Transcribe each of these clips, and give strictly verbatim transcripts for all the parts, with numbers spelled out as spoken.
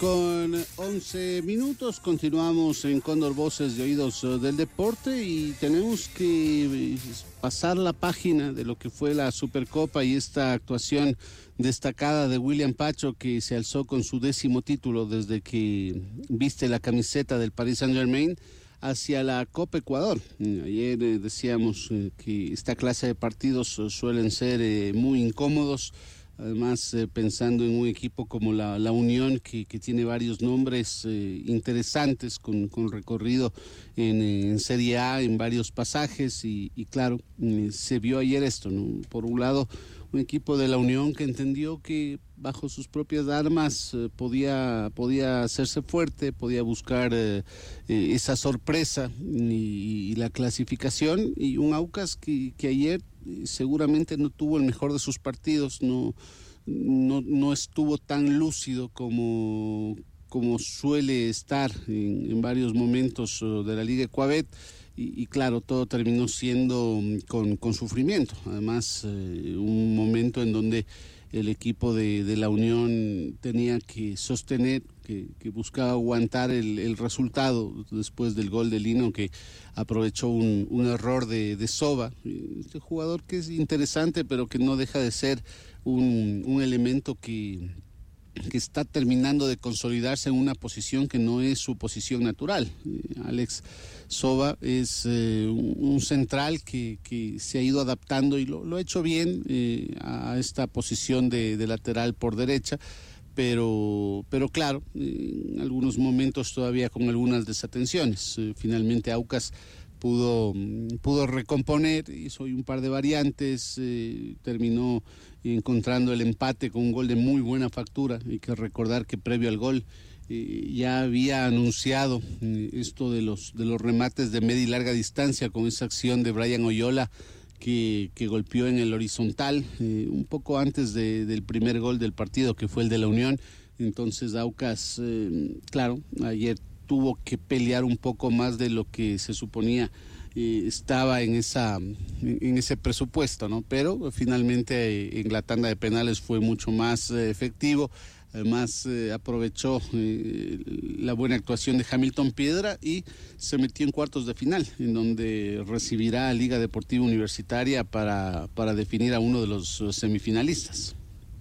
con once minutos, continuamos en Cóndor Voces de Oídos del Deporte y tenemos que pasar la página de lo que fue la Supercopa y esta actuación destacada de William Pacho, que se alzó con su décimo título desde que viste la camiseta del Paris Saint-Germain hacia la Copa Ecuador. Ayer eh, decíamos eh, que esta clase de partidos eh, suelen ser eh, muy incómodos. Además, eh, pensando en un equipo como la, la Unión, que, que tiene varios nombres eh, interesantes, con, con recorrido en, en Serie A, en varios pasajes, y, y claro, eh, se vio ayer esto, ¿no? Por un lado, un equipo de la Unión que entendió que bajo sus propias armas eh, podía, podía hacerse fuerte, podía buscar eh, eh, esa sorpresa y, y la clasificación, y un Aucas que, que ayer seguramente no tuvo el mejor de sus partidos, no, no, no estuvo tan lúcido como, como suele estar en, en varios momentos de la Liga Ecuabet, y, y claro, todo terminó siendo con, con sufrimiento. Además, eh, un momento en donde el equipo de, de la Unión tenía que sostener, que, que buscaba aguantar el, el resultado después del gol de Lino, que aprovechó un, un error de, de Soba, este jugador que es interesante, pero que no deja de ser un, un elemento que, que está terminando de consolidarse en una posición que no es su posición natural. Alex Soba es eh, un, un central que, que se ha ido adaptando y lo, lo ha hecho bien eh, a esta posición de, de lateral por derecha, pero, pero claro, en algunos momentos todavía con algunas desatenciones. Eh, finalmente Aucas pudo, pudo recomponer, hizo un par de variantes, eh, terminó encontrando el empate con un gol de muy buena factura. Hay que recordar que previo al gol eh, ya había anunciado eh, esto de los, de los remates de media y larga distancia con esa acción de Brian Oyola que, que golpeó en el horizontal eh, un poco antes de, del primer gol del partido, que fue el de la Unión. Entonces Aucas, eh, claro, ayer tuvo que pelear un poco más de lo que se suponía eh, estaba en esa en ese presupuesto, ¿no? Pero finalmente eh, en la tanda de penales fue mucho más eh, efectivo. Además eh, aprovechó eh, la buena actuación de Hamilton Piedra y se metió en cuartos de final, en donde recibirá a Liga Deportiva Universitaria para, para definir a uno de los semifinalistas.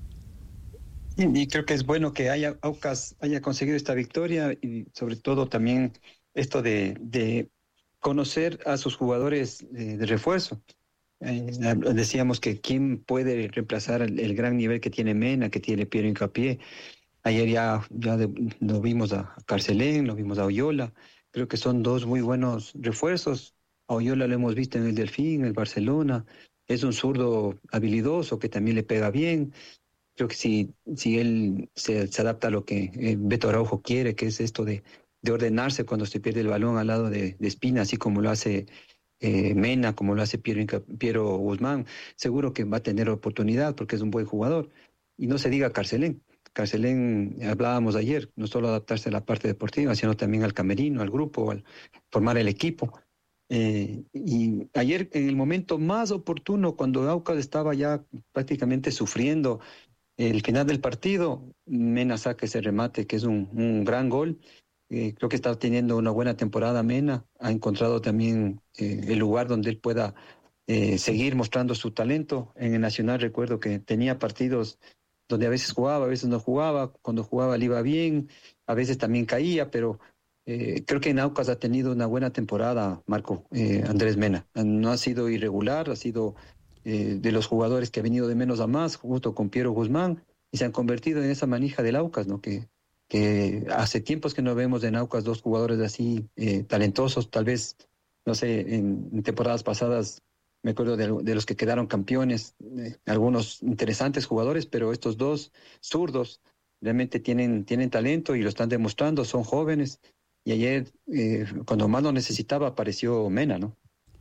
Y creo que es bueno que haya Aucas haya conseguido esta victoria, y sobre todo también esto de, de conocer a sus jugadores de, de refuerzo. Eh, decíamos que quién puede reemplazar el, el gran nivel que tiene Mena, que tiene Piero Hincapié. Ayer ya, ya de, lo vimos a Carcelén, lo vimos a Oyola. Creo que son dos muy buenos refuerzos. A Oyola lo hemos visto en el Delfín, en el Barcelona. Es un zurdo habilidoso que también le pega bien. Creo que si, si él se, se adapta a lo que eh, Beto Araujo quiere, que es esto de, de ordenarse cuando se pierde el balón al lado de, de Espina, así como lo hace eh, Mena, como lo hace Piero, Piero Guzmán, seguro que va a tener oportunidad porque es un buen jugador. Y no se diga Carcelén. Carcelén, hablábamos ayer, no solo adaptarse a la parte deportiva, sino también al camerino, al grupo, al formar el equipo. Eh, y ayer, en el momento más oportuno, cuando Aucas estaba ya prácticamente sufriendo el final del partido, Mena saca ese remate, que es un, un gran gol. Eh, creo que está teniendo una buena temporada Mena. Ha encontrado también eh, el lugar donde él pueda eh, seguir mostrando su talento. En el Nacional recuerdo que tenía partidos donde a veces jugaba, a veces no jugaba. Cuando jugaba le iba bien, a veces también caía, pero eh, creo que en Aucas ha tenido una buena temporada, Marco, eh, Andrés Mena. No ha sido irregular, ha sido eh, de los jugadores que ha venido de menos a más, junto con Piero Guzmán, y se han convertido en esa manija del Aucas, ¿no? Que, que hace tiempos que no vemos en Aucas dos jugadores así eh, talentosos. Tal vez, no sé, en, en temporadas pasadas me acuerdo de, de los que quedaron campeones, eh, algunos interesantes jugadores, pero estos dos zurdos realmente tienen, tienen talento y lo están demostrando, son jóvenes, y ayer, eh, cuando más lo necesitaba, apareció Mena, ¿no?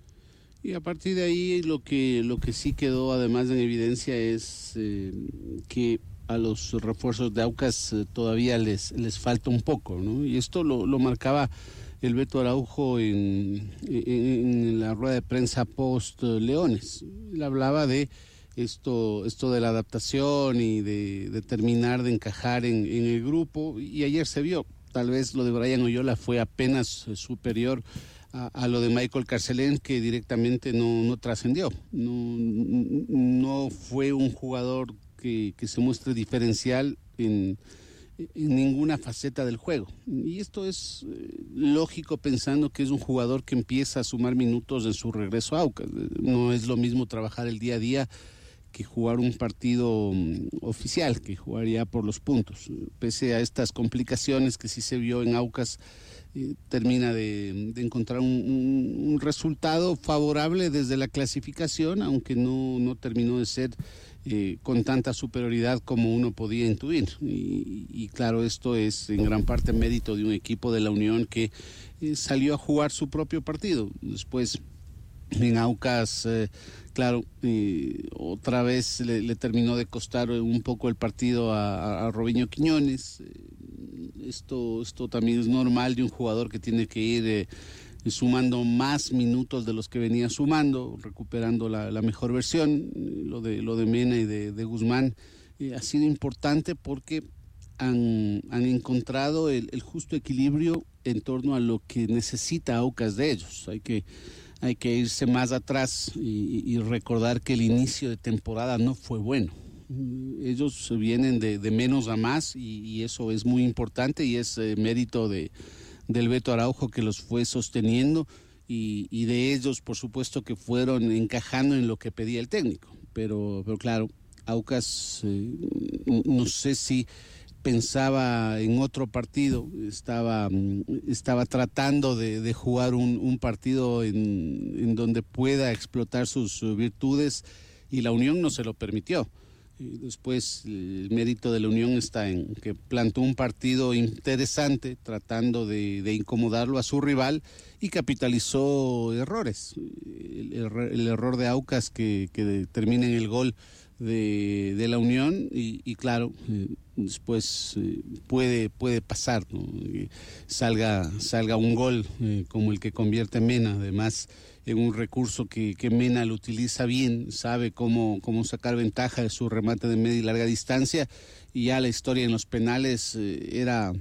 Y a partir de ahí lo que lo que sí quedó además en evidencia es eh, que a los refuerzos de Aucas eh, todavía les les falta un poco, ¿no? Y esto lo, lo marcaba el Beto Araujo en, en, en la rueda de prensa post Leones. Él hablaba de esto, esto de la adaptación y de, de terminar de encajar en, en el grupo, y ayer se vio. Tal vez lo de Brian Oyola fue apenas superior a, a lo de Michael Carcelén, que directamente no, no trascendió. No, no fue un jugador que, que se muestre diferencial en, en ninguna faceta del juego. Y esto es eh, lógico pensando que es un jugador que empieza a sumar minutos en su regreso a Aucas. No es lo mismo trabajar el día a día que jugar un partido um, oficial, que jugar ya por los puntos. Pese a estas complicaciones que sí se vio en Aucas, eh, termina de, de encontrar un, un, un resultado favorable desde la clasificación, aunque no, no terminó de ser eh, con tanta superioridad como uno podía intuir. Y, y claro, esto es en gran parte mérito de un equipo de la Unión que eh, salió a jugar su propio partido. Después, en Aucas, eh, claro, eh, otra vez le, le terminó de costar un poco el partido a, a, a Robinho Quiñones. Eh, esto, esto también es normal de un jugador que tiene que ir eh, sumando más minutos de los que venía sumando, recuperando la, la mejor versión. Lo de, lo de Mena y de, de Guzmán eh, ha sido importante porque han, han encontrado el, el justo equilibrio en torno a lo que necesita Aucas de ellos. Hay que Hay que irse más atrás y, y recordar que el inicio de temporada no fue bueno. Ellos vienen de, de menos a más y, y eso es muy importante y es eh, mérito de, del Beto Araujo que los fue sosteniendo y, y de ellos, por supuesto, que fueron encajando en lo que pedía el técnico. Pero, pero claro, Aucas, eh, no sé si pensaba en otro partido, estaba, estaba tratando de, de jugar un, un partido en, en donde pueda explotar sus virtudes y la Unión no se lo permitió. Y después el mérito de la Unión está en que plantó un partido interesante tratando de, de incomodarlo a su rival y capitalizó errores. El, el, el error de Aucas que, que termina en el gol de, de la Unión y, y claro, eh, después eh, puede, puede pasar, ¿no? salga, salga un gol eh, como el que convierte Mena, además en un recurso que, que Mena lo utiliza bien, sabe cómo, cómo sacar ventaja de su remate de media y larga distancia, y ya la historia en los penales eh, era,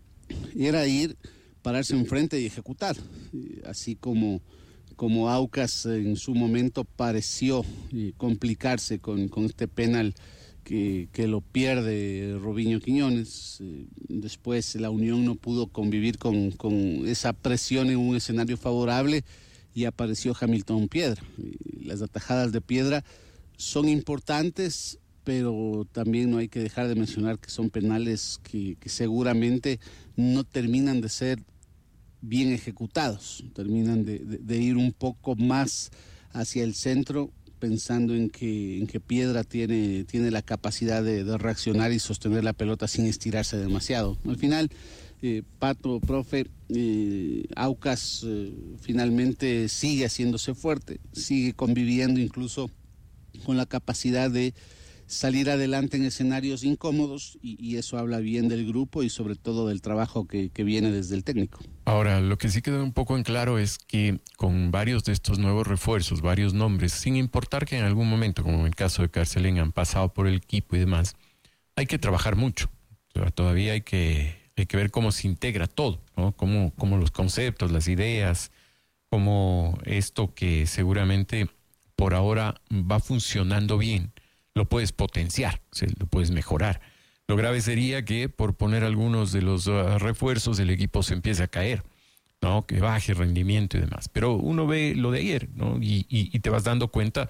era ir, pararse enfrente y ejecutar, eh, así como como Aucas en su momento pareció eh, complicarse con, con este penal que, que lo pierde Robinho Quiñones. Eh, después la Unión no pudo convivir con, con esa presión en un escenario favorable y apareció Hamilton Piedra. Eh, las atajadas de Piedra son importantes, pero también no hay que dejar de mencionar que son penales que, que seguramente no terminan de ser bien ejecutados, terminan de, de, de ir un poco más hacia el centro, pensando en que, en que Piedra tiene, tiene la capacidad de, de reaccionar y sostener la pelota sin estirarse demasiado. Al final, eh, Pato, profe, eh, Aucas eh, finalmente sigue haciéndose fuerte, sigue conviviendo incluso con la capacidad de salir adelante en escenarios incómodos y, y eso habla bien del grupo y sobre todo del trabajo que, que viene desde el técnico. Ahora, lo que sí quedó un poco en claro es que con varios de estos nuevos refuerzos, varios nombres, sin importar que en algún momento, como en el caso de Carcelén, han pasado por el equipo y demás, hay que trabajar mucho. O sea, todavía hay que, hay que ver cómo se integra todo, ¿no? Cómo, cómo los conceptos, las ideas, cómo esto que seguramente por ahora va funcionando bien, lo puedes potenciar, o sea, lo puedes mejorar. Lo grave sería que por poner algunos de los uh, refuerzos el equipo se empiece a caer, ¿no? Que baje rendimiento y demás. Pero uno ve lo de ayer, ¿no? Y, y, y te vas dando cuenta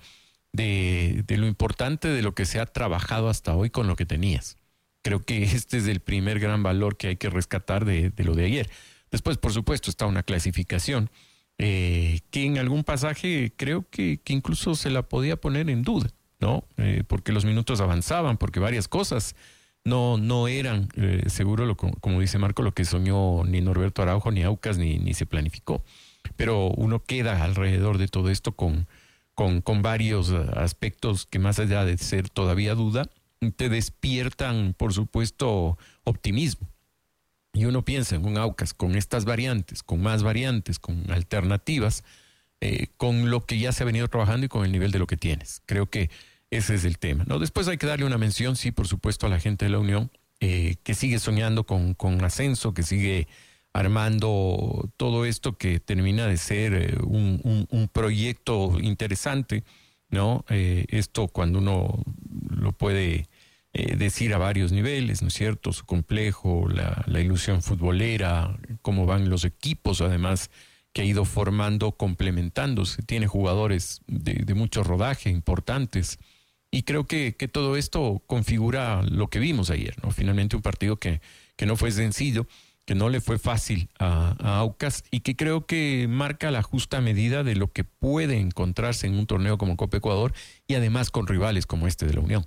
de, de lo importante de lo que se ha trabajado hasta hoy con lo que tenías. Creo que este es el primer gran valor que hay que rescatar de, de lo de ayer. Después, por supuesto, está una clasificación eh, que en algún pasaje creo que, que incluso se la podía poner en duda, ¿no? Eh, porque los minutos avanzaban, porque varias cosas no, no eran, eh, seguro, lo, como dice Marco, lo que soñó ni Norberto Araujo, ni Aucas, ni, ni se planificó. Pero uno queda alrededor de todo esto con, con, con varios aspectos que, más allá de ser todavía duda, te despiertan, por supuesto, optimismo. Y uno piensa en un Aucas con estas variantes, con más variantes, con alternativas, eh, con lo que ya se ha venido trabajando y con el nivel de lo que tienes. Creo que ese es el tema, ¿no? Después hay que darle una mención, sí, por supuesto, a la gente de la Unión, eh, que sigue soñando con, con ascenso, que sigue armando todo esto que termina de ser eh, un, un, un proyecto interesante, ¿no? Eh, esto cuando uno lo puede eh, decir a varios niveles, ¿no es cierto? Su complejo, la, la ilusión futbolera, cómo van los equipos, además, que ha ido formando, complementándose. Tiene jugadores de, de mucho rodaje, importantes. Y creo que, que todo esto configura lo que vimos ayer, ¿no? Finalmente un partido que, que no fue sencillo, que no le fue fácil a, a Aucas y que creo que marca la justa medida de lo que puede encontrarse en un torneo como Copa Ecuador y además con rivales como este de la Unión.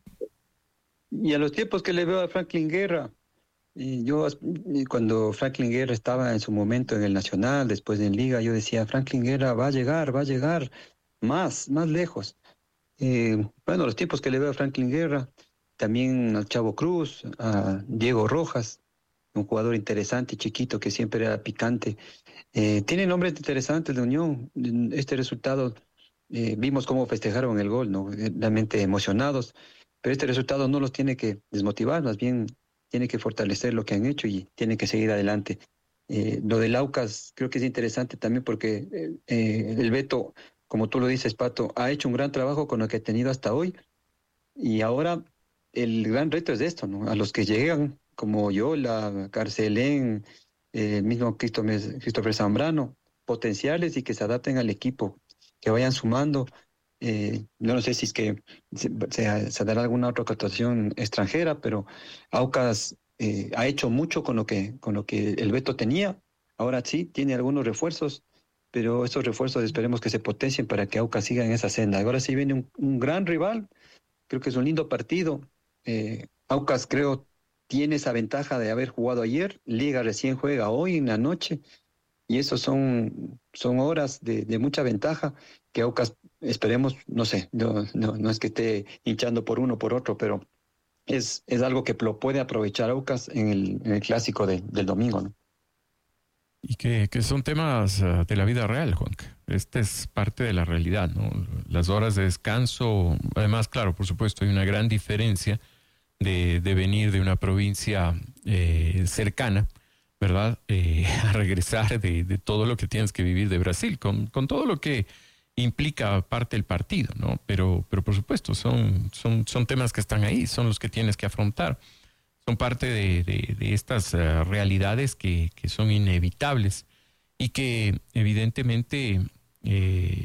Y a los tiempos que le veo a Franklin Guerra, y yo y cuando Franklin Guerra estaba en su momento en el Nacional, después en Liga, yo decía, Franklin Guerra va a llegar, va a llegar más, más lejos. Eh, bueno, los tiempos que le veo a Franklin Guerra, también al Chavo Cruz, a Diego Rojas, un jugador interesante, chiquito, que siempre era picante. Eh, tiene nombres interesantes de Unión. Este resultado, eh, vimos cómo festejaron el gol, ¿no? Realmente emocionados, pero este resultado no los tiene que desmotivar, más bien tiene que fortalecer lo que han hecho y tiene que seguir adelante. Eh, lo del Aucas creo que es interesante también porque eh, eh, el Beto, como tú lo dices, Pato, ha hecho un gran trabajo con lo que ha tenido hasta hoy y ahora el gran reto es esto, ¿no? A los que llegan, como Yola, Carcelén, eh, el mismo Christopher, Christopher Zambrano, potenciales y que se adapten al equipo, que vayan sumando. Eh, yo no sé si es que se, se, se dará alguna otra contratación extranjera, pero Aucas eh, ha hecho mucho con lo que con lo que el Beto tenía. Ahora sí, tiene algunos refuerzos, pero estos refuerzos esperemos que se potencien para que Aucas siga en esa senda. Ahora sí viene un, un gran rival, creo que es un lindo partido. Eh, Aucas creo tiene esa ventaja de haber jugado ayer, Liga recién juega hoy en la noche, y eso son, son horas de, de mucha ventaja que Aucas, esperemos, no sé, no, no, no es que esté hinchando por uno o por otro, pero es, es algo que lo puede aprovechar Aucas en el, en el clásico de, del domingo, ¿no? Y que, que son temas uh, de la vida real, Juan. Esta es parte de la realidad, ¿no? Las horas de descanso, además, claro, por supuesto, hay una gran diferencia de, de venir de una provincia eh, cercana, ¿verdad? Eh, a regresar de, de todo lo que tienes que vivir de Brasil, con, con todo lo que implica parte del partido, ¿no? Pero, pero por supuesto, son, son, son temas que están ahí, son los que tienes que afrontar. Son parte de, de, de estas uh, realidades que, que son inevitables y que evidentemente eh,